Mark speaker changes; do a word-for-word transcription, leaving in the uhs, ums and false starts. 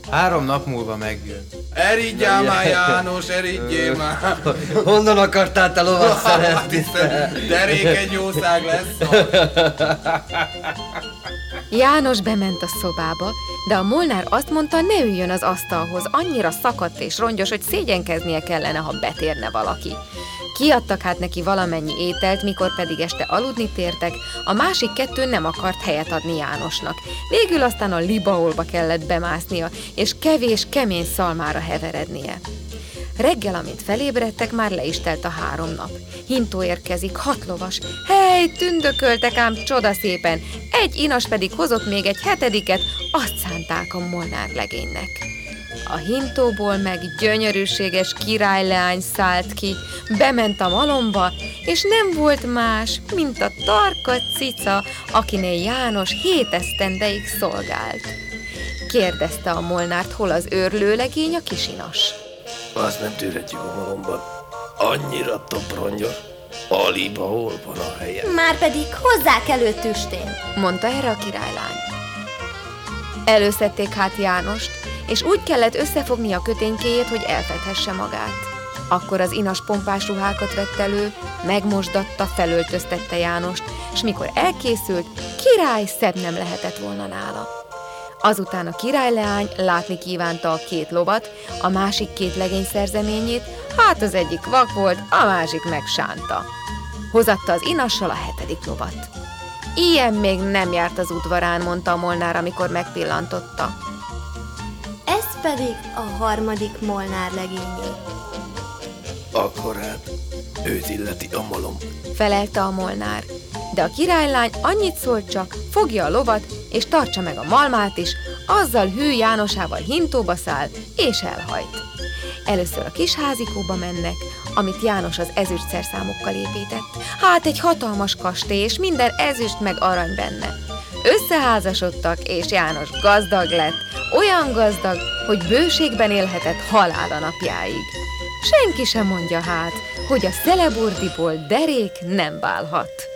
Speaker 1: Három nap múlva megjön.
Speaker 2: Erigyál már, János, erigyél már!
Speaker 3: Honnan akartál te lovat
Speaker 2: Hát
Speaker 3: szerezni?
Speaker 2: hiszen derékeny jószág lesz.
Speaker 4: János bement a szobába, de a Molnár azt mondta, ne üljön az asztalhoz, annyira szakadt és rongyos, hogy szégyenkeznie kellene, ha betérne valaki. Kiadtak hát neki valamennyi ételt, mikor pedig este aludni tértek, a másik kettő nem akart helyet adni Jánosnak. Végül aztán a libaolba kellett bemásznia, és kevés, kemény szalmára heverednie. Reggel, amint felébredtek, már le is telt a három nap. Hintó érkezik, hat lovas. Hely, tündököltek ám csodaszépen, egy inas pedig hozott még egy hetediket, azt szánták a Molnár legénynek. A hintóból meg gyönyörűséges királyleány szállt ki, bement a malomba, és nem volt más, mint a tarka cica, akinél János hét esztendeig szolgált. Kérdezte a Molnárt, hol az őrlőlegény, a kisinas.
Speaker 3: Azt nem tűrhetjük a malomban. Annyira topronyos. Aliba hol van a helye?
Speaker 5: Márpedig hozzák elő tüstén,
Speaker 4: mondta erre a királylány. Előszedték hát Jánost, és úgy kellett összefogni a köténykéjét, hogy elfedhesse magát. Akkor az inas pompás ruhákat vett elő, megmosdatta, felöltöztette Jánost, s mikor elkészült, király szebb nem lehetett volna nála. Azután a királyleány látni kívánta a két lovat, a másik két legény szerzeményét, hát az egyik vak volt, a másik meg sánta. Hozatta az inassal a hetedik lovat. Ilyen még nem járt az udvarán, mondta a Molnár, amikor megpillantotta.
Speaker 5: ez pedig a harmadik Molnár legényé.
Speaker 3: Akkor hát őt illeti a malom.
Speaker 4: Felelte a Molnár, de a királylány annyit szólt csak, fogja a lovat, és tartsa meg a malmát is, azzal hű Jánosával hintóba száll, és elhajt. Először a kis házikóba mennek, amit János az ezüstszerszámokkal épített. Hát egy hatalmas kastély, és minden ezüst meg arany benne. Összeházasodtak, és János gazdag lett, olyan gazdag, hogy bőségben élhetett halála napjáig. Senki sem mondja hát, hogy a Szeleburdiból derék nem válhat.